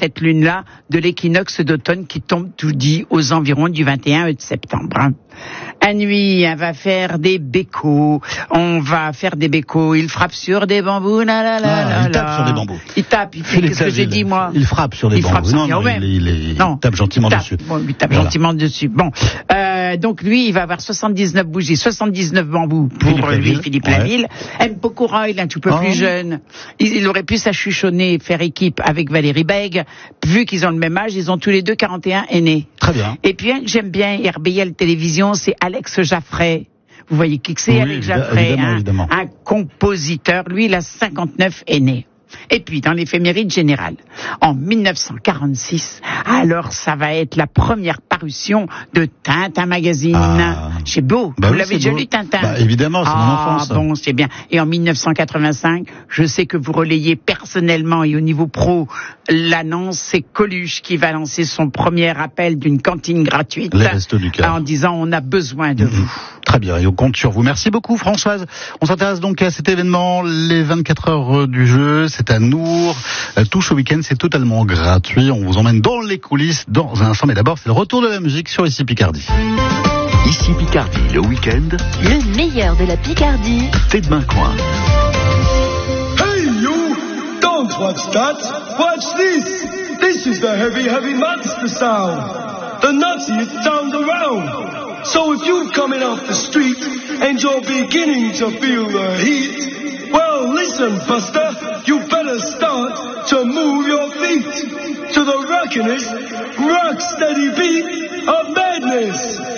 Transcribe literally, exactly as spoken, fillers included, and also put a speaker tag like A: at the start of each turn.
A: cette lune-là de l'équinoxe d'automne qui tombe tout dit aux environs du vingt et un septembre. Hein. À nuit, on va faire des bécos, on va faire des bécos, il frappe sur des bambous, la la la
B: ah,
A: la.
B: Il tape sur des bambous.
A: Il tape, il fait, qu'est-ce que j'ai dit moi?
B: Il frappe sur les
A: il
B: bambous.
A: Frappe
B: non,
A: non,
B: non, il, il, il, non, il tape gentiment
A: il tape,
B: dessus.
A: Bon, il tape
B: voilà.
A: gentiment dessus. Bon, euh, donc lui, il va avoir soixante-dix-neuf bougies, soixante-dix-neuf bambous pour
B: Philippe
A: lui,
B: Laville.
A: Philippe
B: Ouais.
A: Laville. M. Pokora, il est un tout peu
B: oh.
A: plus jeune. Il, il aurait pu s'achuchonner, faire équipe avec Valérie Bègue. Vu qu'ils ont le même âge, ils ont tous les deux quarante et un aînés.
B: Très bien.
A: Et puis un que j'aime bien, R B L Télévision, c'est Alex Jaffray. Vous voyez qui que c'est,
B: oui,
A: Alex
B: évidemment,
A: Jaffray,
B: évidemment,
A: hein,
B: évidemment.
A: un compositeur. Lui, il a cinquante-neuf aînés. Et puis, dans l'éphéméride générale, en mille neuf cent quarante-six, alors ça va être la première parution de Tintin Magazine.
B: Ah.
A: C'est beau.
B: Bah
A: Vous
B: oui,
A: l'avez
B: c'est
A: déjà
B: beau.
A: lu, Tintin?
B: Bah, évidemment, c'est
A: ah,
B: mon enfance.
A: bon, c'est bien. Et en mille neuf cent quatre-vingt-cinq, je sais que vous relayez personnellement et au niveau pro l'annonce, c'est Coluche qui va lancer son premier appel d'une cantine gratuite.
B: Les Restos du Cœur.
A: En disant, on a besoin de
B: mmh.
A: vous.
B: Très bien, et on compte sur vous. Merci beaucoup, Françoise. On s'intéresse donc à cet événement, les vingt-quatre heures du jeu. C'est à Nour. Touche au week-end, c'est totalement gratuit. On vous emmène dans les coulisses dans un instant. Mais d'abord, c'est le retour de la musique sur Ici Picardie.
C: Ici Picardie, le week-end.
D: Le meilleur de la Picardie.
C: T'es de Coin.
E: Hey you! Don't watch that! Watch this! This is the heavy, heavy monster sound! The nuttiest sound around! So if you're coming off the street and you're beginning to feel the heat, well listen Buster, you better start to move your feet to the rockin'est, rock steady beat of madness!